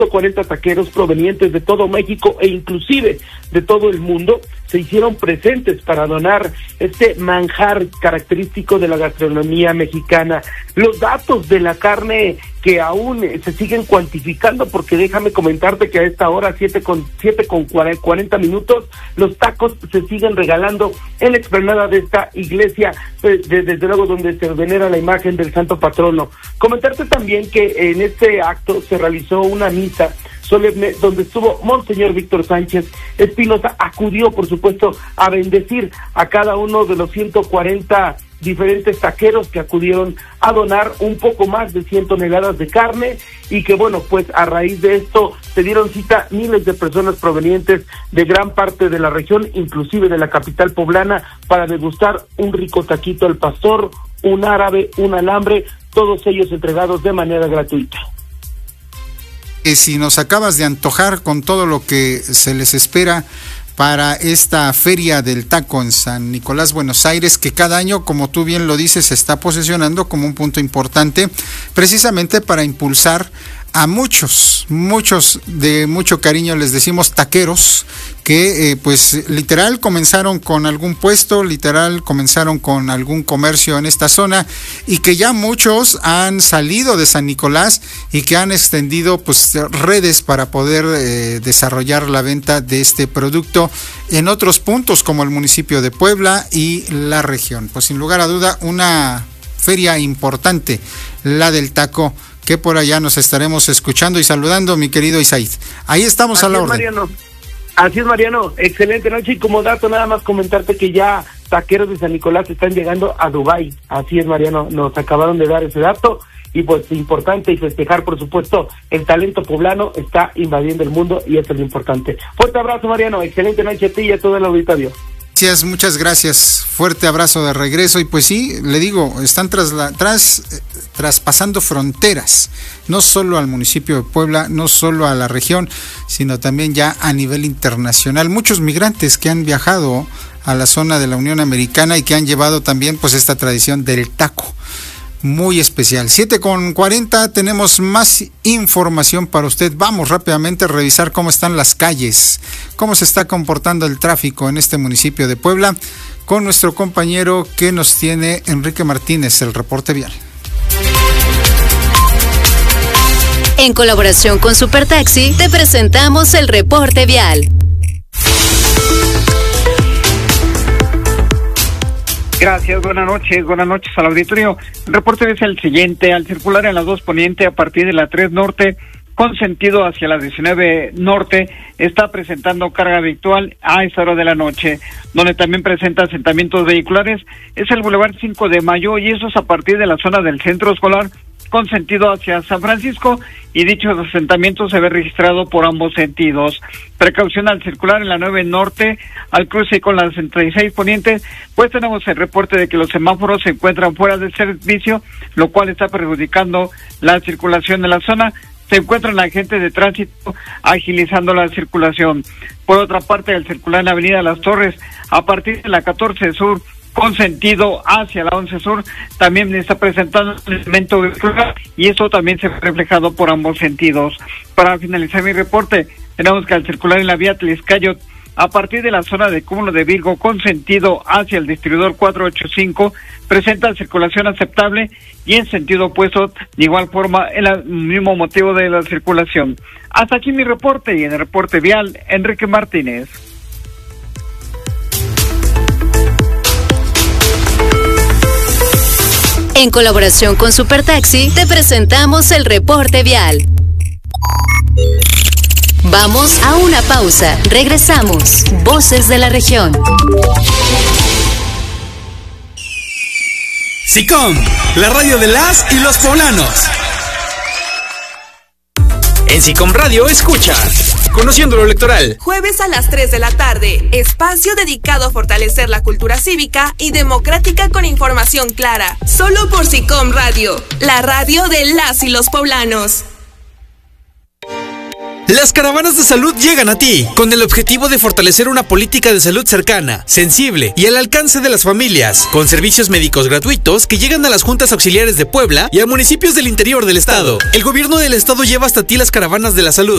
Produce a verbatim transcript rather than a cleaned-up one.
cuarenta taqueros provenientes de todo México e inclusive de todo el mundo se hicieron presentes para donar este manjar característico de la gastronomía mexicana. Los datos de la carne que aún se siguen cuantificando, porque déjame comentarte que a esta hora, siete con cuarenta minutos, los tacos se siguen regalando en la explanada de esta iglesia, pues, de, desde luego donde se venera la imagen del santo patrono. Comentarte también que en este acto se realizó una misa solemne donde estuvo Monseñor Víctor Sánchez Espinosa. Acudió, por supuesto, a bendecir a cada uno de los ciento cuarenta diferentes taqueros que acudieron a donar un poco más de cien toneladas de carne, y que bueno, pues a raíz de esto se dieron cita miles de personas provenientes de gran parte de la región, inclusive de la capital poblana, para degustar un rico taquito al pastor, un árabe, un alambre, todos ellos entregados de manera gratuita. Que si nos acabas de antojar con todo lo que se les espera para esta Feria del Taco en San Nicolás, Buenos Aires, que cada año, como tú bien lo dices, se está posicionando como un punto importante, precisamente para impulsar a muchos, muchos de mucho cariño les decimos taqueros, que eh, pues literal comenzaron con algún puesto, literal comenzaron con algún comercio en esta zona, y que ya muchos han salido de San Nicolás y que han extendido pues redes para poder eh, desarrollar la venta de este producto en otros puntos como el municipio de Puebla y la región. Pues sin lugar a duda una feria importante, la del taco, que por allá nos estaremos escuchando y saludando, mi querido Isaid. Ahí estamos. Así a la es, orden. Mariano. Así es, Mariano. Excelente noche, y como dato nada más comentarte que ya taqueros de San Nicolás están llegando a Dubái. Así es, Mariano, nos acabaron de dar ese dato, y pues importante y festejar, por supuesto, el talento poblano está invadiendo el mundo y eso es lo importante. Fuerte abrazo, Mariano, excelente noche a ti y a todo el auditorio. Gracias, muchas gracias. Fuerte abrazo de regreso. Y pues sí, le digo, están tras, tras, eh, traspasando fronteras, no solo al municipio de Puebla, no solo a la región, sino también ya a nivel internacional. Muchos migrantes que han viajado a la zona de la Unión Americana y que han llevado también pues esta tradición del taco. Muy especial. siete con cuarenta, tenemos más información para usted. Vamos rápidamente a revisar cómo están las calles, cómo se está comportando el tráfico en este municipio de Puebla, con nuestro compañero que nos tiene Enrique Martínez, el reporte vial. En colaboración con Super Taxi, te presentamos el reporte vial. Gracias, buenas noches, buenas noches al auditorio. El reporte es el siguiente: al circular en la dos Poniente a partir de la tres Norte, con sentido hacia la diecinueve Norte, está presentando carga habitual a esta hora de la noche. Donde también presenta asentamientos vehiculares es el Boulevard cinco de Mayo, y eso es a partir de la zona del centro escolar, con sentido hacia San Francisco, y dichos asentamientos se ve registrado por ambos sentidos. Precaución al circular en la nueve Norte, al cruce con la sesenta y seis Poniente, pues tenemos el reporte de que los semáforos se encuentran fuera de servicio, lo cual está perjudicando la circulación de la zona. Se encuentran agentes de tránsito agilizando la circulación. Por otra parte, al circular en la avenida Las Torres, a partir de la catorce Sur, con sentido hacia la once Sur, también está presentando un elemento vehicular, y eso también se ve reflejado por ambos sentidos. Para finalizar mi reporte, tenemos que al circular en la vía Tliscayot, a partir de la zona de Cúmulo de Virgo, con sentido hacia el distribuidor cuatrocientos ochenta y cinco, presenta circulación aceptable, y en sentido opuesto, de igual forma, el mismo motivo de la circulación. Hasta aquí mi reporte, y en el reporte vial, Enrique Martínez. En colaboración con Super Taxi, te presentamos el reporte vial. Vamos a una pausa. Regresamos. Voces de la región. SICOM, la radio de las y los poblanos. En SICOM Radio escuchas Conociendo lo Electoral. Jueves a las tres de la tarde, espacio dedicado a fortalecer la cultura cívica y democrática con información clara. Solo por SICOM Radio, la radio de las y los poblanos. Las caravanas de salud llegan a ti, con el objetivo de fortalecer una política de salud cercana, sensible y al alcance de las familias, con servicios médicos gratuitos que llegan a las juntas auxiliares de Puebla y a municipios del interior del estado. El gobierno del estado lleva hasta ti las caravanas de la salud.